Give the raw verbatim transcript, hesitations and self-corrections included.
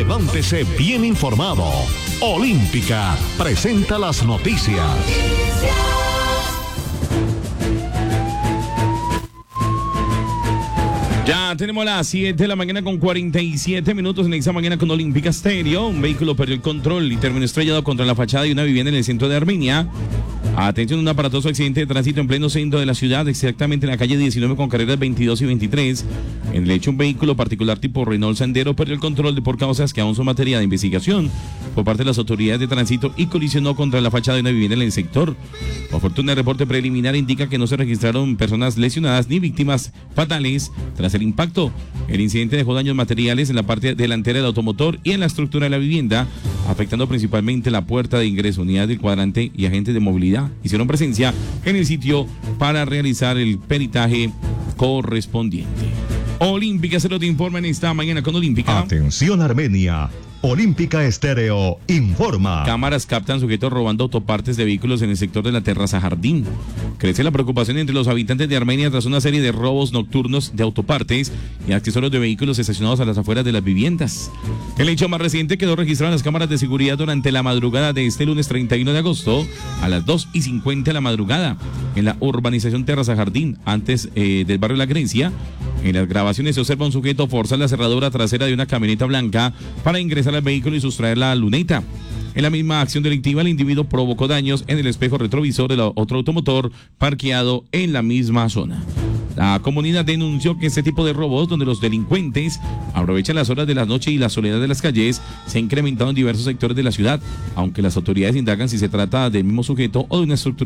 Levántese bien informado. Olímpica presenta las noticias. Ya tenemos las siete de la mañana con cuarenta y siete minutos en esta mañana con Olímpica Stereo. Un vehículo perdió el control y terminó estrellado contra la fachada de una vivienda en el centro de Armenia. Atención, un aparatoso accidente de tránsito en pleno centro de la ciudad, exactamente en la calle diecinueve con carreras veintidós y veintitrés. En el hecho, un vehículo particular tipo Renault Sandero perdió el control de por causas que aún son materia de investigación por parte de las autoridades de tránsito y colisionó contra la fachada de una vivienda en el sector. Por fortuna, el reporte preliminar indica que no se registraron personas lesionadas ni víctimas fatales tras el impacto. El incidente dejó daños materiales en la parte delantera del automotor y en la estructura de la vivienda, afectando principalmente la puerta de ingreso. Unidades del cuadrante y agentes de movilidad hicieron presencia en el sitio para realizar el peritaje correspondiente. Olímpica se lo te informa en esta mañana con Olímpica. Atención, Armenia. Olímpica Estéreo informa. Cámaras captan sujetos robando autopartes de vehículos en el sector de la Terraza Jardín. Crece la preocupación entre los habitantes de Armenia tras una serie de robos nocturnos de autopartes y accesorios de vehículos estacionados a las afueras de las viviendas. El hecho más reciente quedó registrado en las cámaras de seguridad durante la madrugada de este lunes treinta y uno de agosto a las dos y cincuenta de la madrugada en la urbanización Terraza Jardín, antes eh, del barrio La Grecia. En las grabaciones se observa un sujeto forzar la cerradura trasera de una camioneta blanca para ingresar al vehículo y sustraer la luneta. En la misma acción delictiva, el individuo provocó daños en el espejo retrovisor del otro automotor parqueado en la misma zona. La comunidad denunció que este tipo de robos, donde los delincuentes aprovechan las horas de la noche y la soledad de las calles, se ha incrementado en diversos sectores de la ciudad, aunque las autoridades indagan si se trata del mismo sujeto o de una estructura